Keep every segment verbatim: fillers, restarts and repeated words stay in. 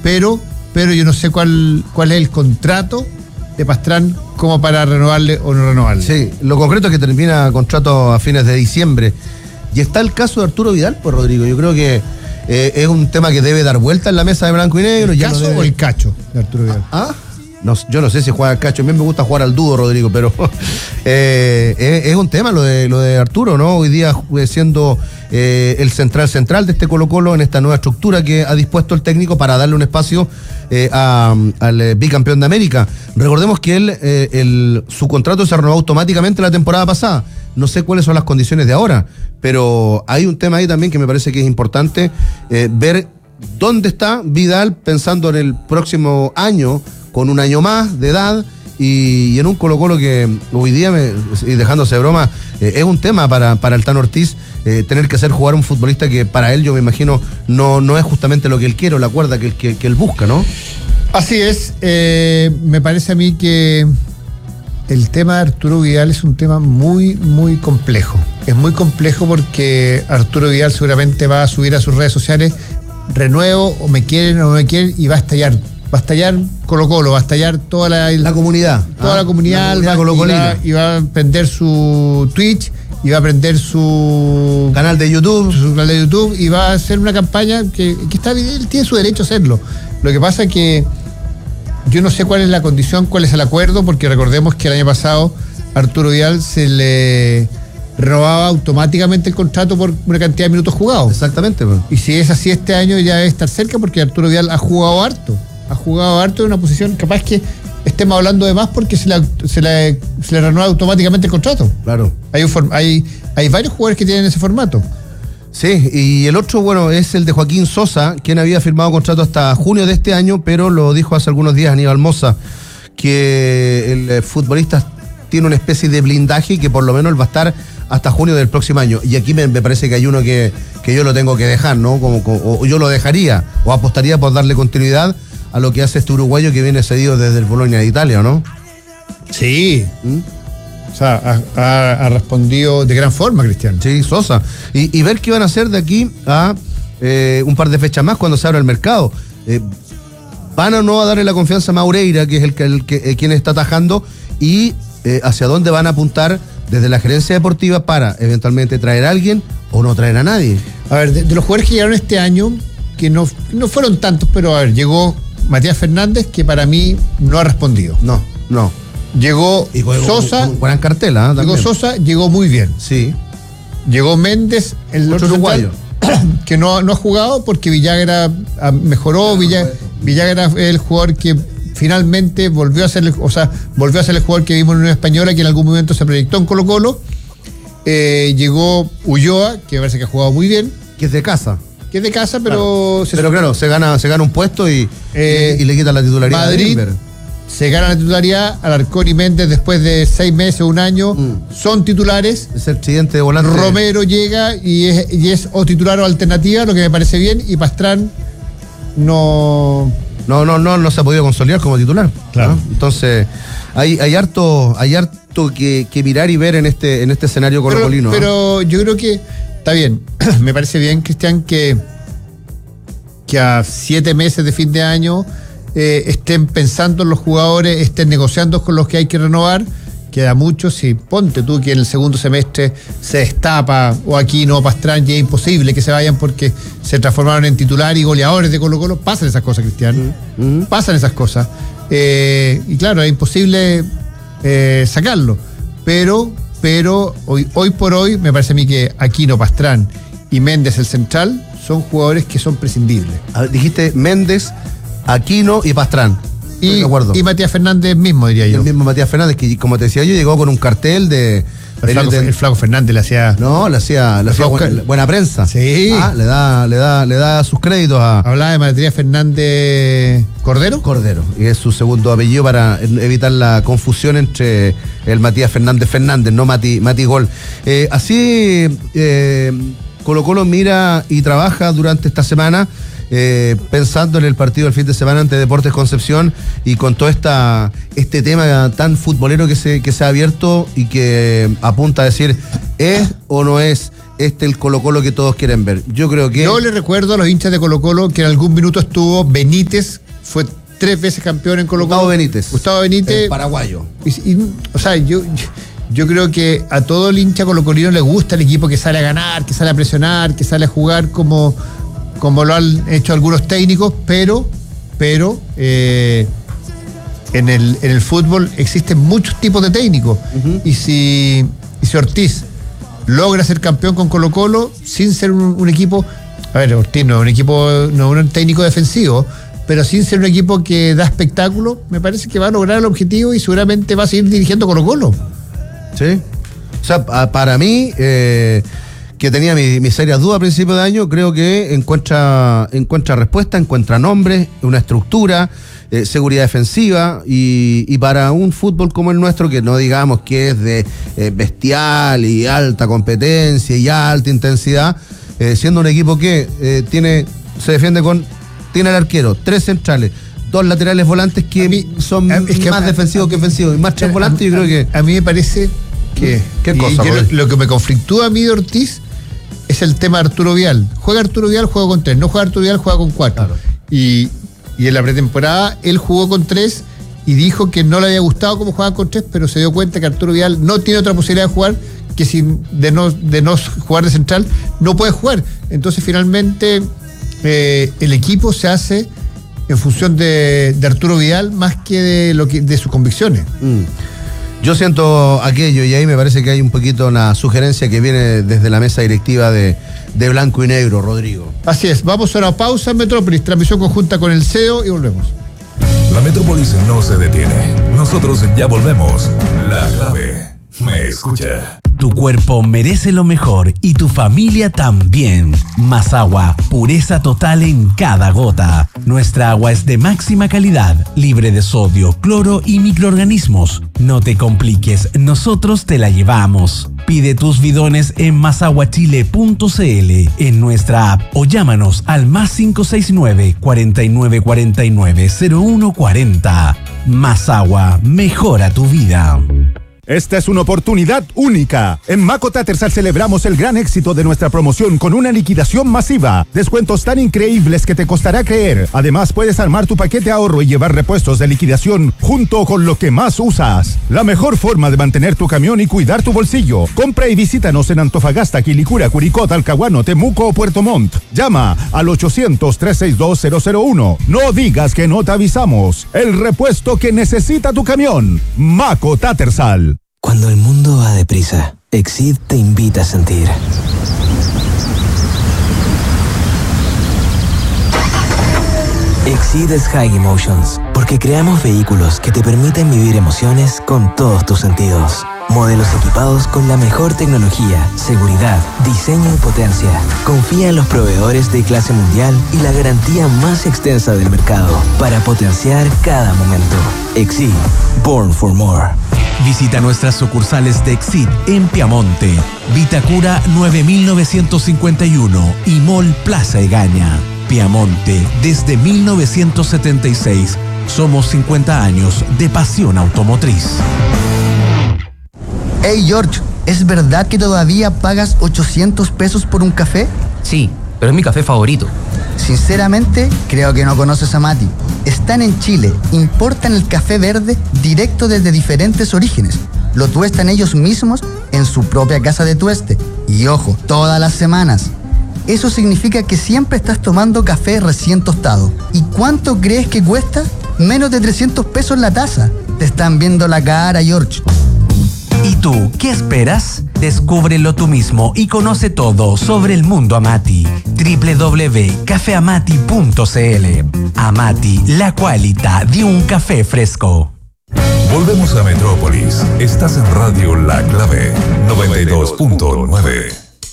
pero, pero yo no sé cuál, cuál es el contrato de Pastrán como para renovarle o no renovarle. Sí, lo concreto es que termina contrato a fines de diciembre. Y está el caso de Arturo Vidal, pues Rodrigo, yo creo que eh, es un tema que debe dar vuelta en la mesa de blanco y negro. ¿El ya caso debe... o el cacho de Arturo Vidal? ¿Ah? No, yo no sé si juega al cacho, a mí me gusta jugar al dúo, Rodrigo, pero eh, es, es un tema lo de lo de Arturo, ¿no? Hoy día siendo eh, el central central de este Colo-Colo en esta nueva estructura que ha dispuesto el técnico para darle un espacio eh, a, al eh, bicampeón de América. Recordemos que él, eh, el, su contrato se renovó automáticamente la temporada pasada. No sé cuáles son las condiciones de ahora, pero hay un tema ahí también que me parece que es importante eh, ver dónde está Vidal pensando en el próximo año, con un año más de edad y, y en un Colo-Colo que hoy día, me, y dejándose de broma, eh, es un tema para, para el Tano Ortiz eh, tener que hacer jugar un futbolista que para él, yo me imagino, no, no es justamente lo que él quiere o la cuerda que, que, que él busca, ¿no? Así es, eh, me parece a mí que el tema de Arturo Vidal es un tema muy, muy complejo. Es muy complejo porque Arturo Vidal seguramente va a subir a sus redes sociales: renuevo, o me quieren o no me quieren, y va a estallar. Va a estallar Colo-Colo, va a estallar toda la, la comunidad. Toda ah, la comunidad, la comunidad va, y, va, y va a prender su Twitch, y va a prender su canal de YouTube. Su canal de YouTube, y va a hacer una campaña que, que está bien, él tiene su derecho a hacerlo. Lo que pasa es que yo no sé cuál es la condición, cuál es el acuerdo, porque recordemos que el año pasado Arturo Vidal se le renovaba automáticamente el contrato por una cantidad de minutos jugados. Exactamente. Pues. Y si es así este año ya debe estar cerca, porque Arturo Vidal ha jugado harto. Ha jugado harto en una posición, capaz que estemos hablando de más porque se le, se le, se le renueva automáticamente el contrato. Claro. Hay, un, hay, hay varios jugadores que tienen ese formato. Sí, y el otro, bueno, es el de Joaquín Sosa, quien había firmado contrato hasta junio de este año, pero lo dijo hace algunos días Aníbal Mosa, que el futbolista tiene una especie de blindaje y que por lo menos él va a estar hasta junio del próximo año. Y aquí me, me parece que hay uno que, que yo lo tengo que dejar, ¿no? Como, como, o yo lo dejaría, o apostaría por darle continuidad a lo que hace este uruguayo que viene cedido desde el Bologna de Italia, ¿no? Sí. ¿Mm? O sea, ha, ha, ha respondido de gran forma, Cristian. Sí, Sosa. Y, y ver qué van a hacer de aquí a eh, un par de fechas más cuando se abra el mercado. Eh, van o no a darle la confianza a Maureira, que es el, el, el, el quien está atajando, y eh, hacia dónde van a apuntar desde la gerencia deportiva para eventualmente traer a alguien o no traer a nadie. A ver, de, de los jugadores que llegaron este año, que no, no fueron tantos, pero a ver, llegó Matías Fernández, que para mí no ha respondido. No, no. Llegó y con, Sosa. Con, con gran cartela, ¿eh? Llegó Sosa, llegó muy bien. Sí. Llegó Méndez, el otro, otro uruguayo. Central, que no, no ha jugado porque Villagra mejoró. Villagra, Villagra es el jugador que finalmente volvió a ser el, o sea, volvió a ser el jugador que vimos en Unión Española, que en algún momento se proyectó en Colo-Colo. Eh, llegó Ulloa, que me parece que ha jugado muy bien. Que es de casa. Que es de casa, pero... Claro. Se pero claro, se gana, se gana un puesto y, eh, y, y le quita la titularidad. Madrid se gana la titularidad. Alarcón y Méndez, después de seis meses o un año, mm. son titulares. Es el siguiente de volante. Romero llega y es, y es o titular o alternativa, lo que me parece bien, y Pastrán no... No, no, no, no se ha podido consolidar como titular. Claro. ¿no? Entonces, hay, hay harto, hay harto que, que mirar y ver en este, en este escenario colocolino. Pero, pero yo creo que está bien. Me parece bien, Cristian, que, que a siete meses de fin de año eh, estén pensando en los jugadores, estén negociando con los que hay que renovar. Queda mucho. Si ponte tú que en el segundo semestre se destapa o aquí no Pastrán, y es imposible que se vayan porque se transformaron en titular y goleadores de Colo-Colo. Pasan esas cosas, Cristian. Mm-hmm. Pasan esas cosas. Eh, y claro, es imposible eh, sacarlo. Pero, pero hoy, hoy por hoy me parece a mí que Aquino, Pastrán y Méndez, el central, son jugadores que son prescindibles. A ver, dijiste Méndez, Aquino y Pastrán. Y, y Matías Fernández mismo, diría yo. El mismo Matías Fernández, que como te decía yo, llegó con un cartel de... El flaco, de, el flaco Fernández le hacía... No, le hacía, le hacía buena, buena prensa. Sí. Ah, le da, le da, le da sus créditos a... Hablaba de Matías Fernández Cordero. Cordero, y es su segundo apellido para evitar la confusión entre el Matías Fernández Fernández, no Mati, Mati Gol. Eh, así, eh, Colo-Colo mira y trabaja durante esta semana... Eh, pensando en el partido del fin de semana ante Deportes Concepción y con todo esta, este tema tan futbolero que se, que se ha abierto y que apunta a decir, ¿es o no es este el Colo-Colo que todos quieren ver. Yo creo que... Yo le recuerdo a los hinchas de Colo-Colo que en algún minuto estuvo Benítez, fue tres veces campeón en Colo-Colo. Gustavo Benítez. Gustavo Benítez. El paraguayo. Y, y, o sea, yo, yo, yo creo que a todo el hincha colocolino le gusta el equipo que sale a ganar, que sale a presionar, que sale a jugar como, como lo han hecho algunos técnicos, pero, pero eh, en, el, en el fútbol existen muchos tipos de técnicos. Uh-huh. Y si, y si Ortiz logra ser campeón con Colo-Colo sin ser un, un equipo, a ver, Ortiz no es un equipo, no es un técnico defensivo, pero sin ser un equipo que da espectáculo, me parece que va a lograr el objetivo y seguramente va a seguir dirigiendo Colo-Colo. Sí. O sea, para mí, eh, que tenía mis mi serias dudas a principio de año, creo que encuentra, encuentra respuesta, encuentra nombres, una estructura, eh, seguridad defensiva, y, y para un fútbol como el nuestro, que no digamos que es de eh, bestial y alta competencia y alta intensidad, eh, siendo un equipo que eh, tiene se defiende con... Tiene el arquero, tres centrales, dos laterales volantes que mí, son es que más a, defensivos a, que ofensivos, y más tres volantes, yo creo que... A mí me parece que... ¿Qué cosa, yo, lo, lo que me conflictúa a mí de Ortiz es el tema de Arturo Vidal. Juega Arturo Vidal, juega con tres. No juega Arturo Vidal, juega con cuatro. Claro. Y, y en la pretemporada él jugó con tres y dijo que no le había gustado cómo jugaba con tres, pero se dio cuenta que Arturo Vidal no tiene otra posibilidad de jugar, que sin de no, de no jugar de central no puede jugar. Entonces finalmente... Eh, el equipo se hace en función de, de Arturo Vidal más que de lo que de sus convicciones. Mm. Yo siento aquello, y ahí me parece que hay un poquito una sugerencia que viene desde la mesa directiva de, de Blanco y Negro, Rodrigo. Así es, vamos a una pausa en Metrópolis, transmisión conjunta con el C E O y volvemos. La Metrópolis no se detiene. Nosotros ya volvemos. La clave me escucha. Tu cuerpo merece lo mejor y tu familia también. Más agua, pureza total en cada gota. Nuestra agua es de máxima calidad, libre de sodio, cloro y microorganismos. No te compliques, nosotros te la llevamos. Pide tus bidones en masaguachile punto c l, en nuestra app, o llámanos al más cinco seis nueve, cuatro nueve cuatro nueve, cero uno cuatro cero. Más agua, mejora tu vida. Esta es una oportunidad única. En Maco Tattersall celebramos el gran éxito de nuestra promoción con una liquidación masiva. Descuentos tan increíbles que te costará creer. Además, puedes armar tu paquete ahorro y llevar repuestos de liquidación junto con lo que más usas. La mejor forma de mantener tu camión y cuidar tu bolsillo. Compra y visítanos en Antofagasta, Quilicura, Curicó, Talcahuano, Temuco o Puerto Montt. Llama al ochocientos, trescientos sesenta y dos, cero cero uno. No digas que no te avisamos. El repuesto que necesita tu camión. Maco Tattersall. Cuando el mundo va deprisa, Exid te invita a sentir. Exid es High Emotions, porque creamos vehículos que te permiten vivir emociones con todos tus sentidos. Modelos equipados con la mejor tecnología, seguridad, diseño y potencia. Confía en los proveedores de clase mundial y la garantía más extensa del mercado para potenciar cada momento. Exid, born for more. Visita nuestras sucursales de Exid en Piamonte, Vitacura nueve mil novecientos cincuenta y uno y Mall Plaza Egaña. Piamonte, desde mil novecientos setenta y seis. Somos cincuenta años de pasión automotriz. Hey George, ¿es verdad que todavía pagas ochocientos pesos por un café? Sí, pero es mi café favorito. Sinceramente, creo que no conoces a Mati. Están en Chile, importan el café verde directo desde diferentes orígenes. Lo tuestan ellos mismos en su propia casa de tueste. Y ojo, todas las semanas. Eso significa que siempre estás tomando café recién tostado. ¿Y cuánto crees que cuesta? Menos de trescientos pesos la taza. Te están viendo la cara, George. ¿Y tú, qué esperas? Descúbrelo tú mismo y conoce todo sobre el mundo Amati. doble u doble u doble u punto café amati punto c l. Amati, la cualidad de un café fresco. Volvemos a Metrópolis. Estás en Radio La Clave noventa y dos punto nueve.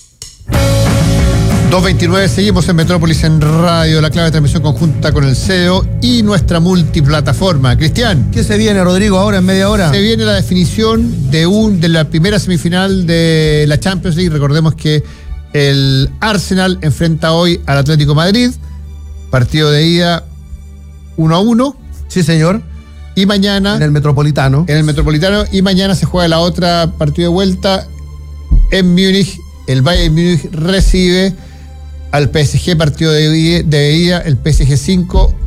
dos veintinueve, seguimos en Metrópolis en Radio La Clave, transmisión conjunta con el C E O y nuestra multiplataforma. Cristian, ¿qué se viene, Rodrigo, ahora en media hora? Se viene la definición de un de la primera semifinal de la Champions League. Recordemos que el Arsenal enfrenta hoy al Atlético de Madrid, partido de ida uno a uno. Sí, señor. Y mañana... En el Metropolitano. En el Metropolitano, y mañana se juega la otra partido de vuelta en Múnich el Bayern Múnich recibe al P S G, partido de ida, de ida el P S G cinco,